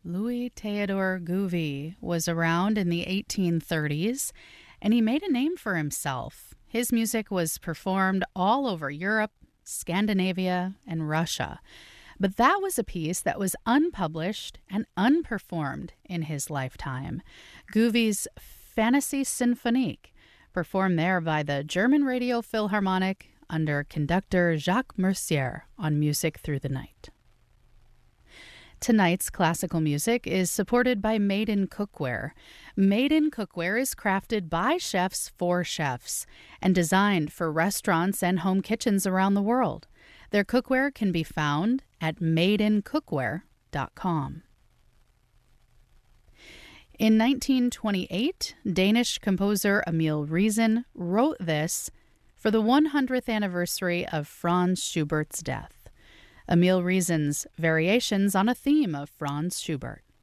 Louis Theodore Gouvi was around in the 1830s, and he made a name for himself. His music was performed all over Europe, Scandinavia, and Russia. But that was a piece that was unpublished and unperformed in his lifetime. Gouvi's Fantasy Symphonique, performed there by the German Radio Philharmonic under conductor Jacques Mercier on Music Through the Night. Tonight's classical music is supported by Made in Cookware. Made in Cookware is crafted by chefs for chefs and designed for restaurants and home kitchens around the world. Their cookware can be found at madeincookware.com. In 1928, Danish composer Emil Riesen wrote this for the 100th anniversary of Franz Schubert's death. Emil Riesen's Variations on a Theme of Franz Schubert.